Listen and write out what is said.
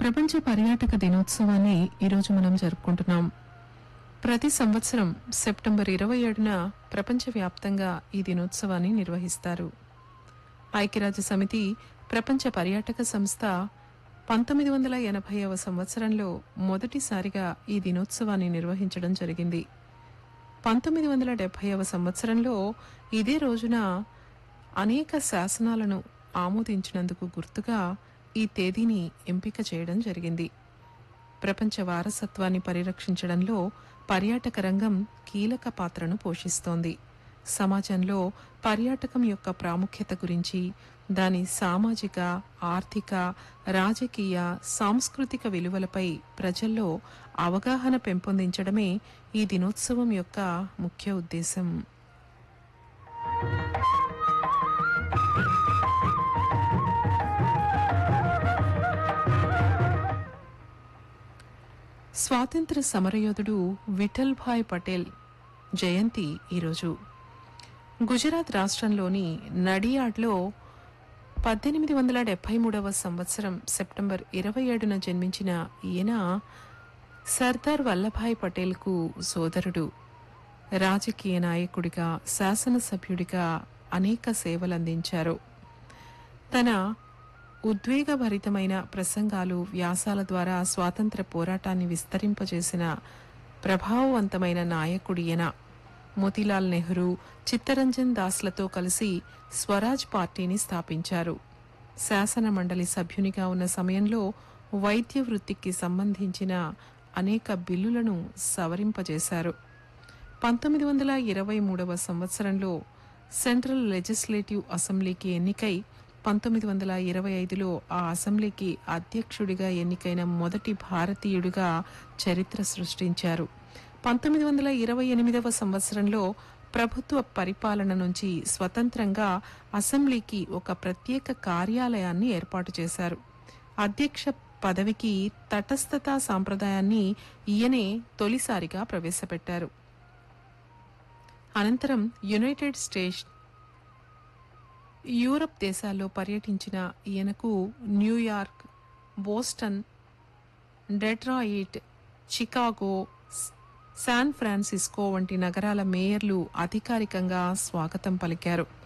ప్రపంచ పర్యాటక దినోత్సవాన్ని ఈరోజు మనం జరుపుకుంటున్నాం. ప్రతి సంవత్సరం సెప్టెంబర్ 27న ప్రపంచవ్యాప్తంగా ఈ దినోత్సవాన్ని నిర్వహిస్తారు. ఐక్యరాజ్య సమితి ప్రపంచ పర్యాటక సంస్థ 1980వ సంవత్సరంలో మొదటిసారిగా ఈ దినోత్సవాన్ని నిర్వహించడం జరిగింది. 1970వ సంవత్సరంలో ఇదే రోజున అనేక శాసనాలను ఆమోదించినందుకు గుర్తుగా ఈ తేదీని ఎంపిక చేయడం జరిగింది. ప్రపంచ వారసత్వాన్ని పరిరక్షించడంలో పర్యాటక రంగం కీలక పాత్రను పోషిస్తోంది. సమాజంలో పర్యాటకం యొక్క ప్రాముఖ్యత గురించి, దాని సామాజిక, ఆర్థిక, రాజకీయ, సాంస్కృతిక విలువలపై ప్రజల్లో అవగాహన పెంపొందించడమే ఈ దినోత్సవం యొక్క ముఖ్య ఉద్దేశం. స్వాతంత్ర సమరయోధుడు విఠల్ భాయ్ పటేల్ జయంతి ఈరోజు. గుజరాత్ రాష్ట్రంలోని నడియాడ్లో 1873వ సంవత్సరం సెప్టెంబర్ 27న జన్మించిన ఈయన సర్దార్ వల్లభాయ్ పటేల్కు సోదరుడు. రాజకీయ నాయకుడిగా, శాసనసభ్యుడిగా అనేక సేవలందించారు. తన ఉద్వేగభరితమైన ప్రసంగాలు, వ్యాసాల ద్వారా స్వాతంత్ర పోరాటాన్ని విస్తరింపజేసిన ప్రభావవంతమైన నాయకుడియన. మోతీలాల్ నెహ్రూ, చిత్తరంజన్ దాస్లతో కలిసి స్వరాజ్ పార్టీని స్థాపించారు. శాసన మండలి సభ్యునిగా ఉన్న సమయంలో వైద్య వృత్తికి సంబంధించిన అనేక బిల్లులను సవరింపజేశారు. 1923వ సంవత్సరంలో సెంట్రల్ లెజిస్లేటివ్ అసెంబ్లీకి ఎన్నికై 1925లో ఆ అసెంబ్లీకి అధ్యక్షుడిగా ఎన్నికైన మొదటి భారతీయుడిగా చరిత్ర సృష్టించారు. 1928వ సంవత్సరంలో ప్రభుత్వ పరిపాలన నుంచి స్వతంత్రంగా అసెంబ్లీకి ఒక ప్రత్యేక కార్యాలయాన్ని ఏర్పాటు చేశారు. అధ్యక్ష పదవికి తటస్థతా సాంప్రదాయాన్ని ఈయనే తొలిసారిగా ప్రవేశపెట్టారు. అనంతరం యునైటెడ్ స్టేట్స్, యూరప్ దేశాల్లో పర్యటించిన ఈయనకు New York, Boston, Detroit, Chicago, San Francisco వంటి నగరాల మేయర్లు అధికారికంగా స్వాగతం పలికారు.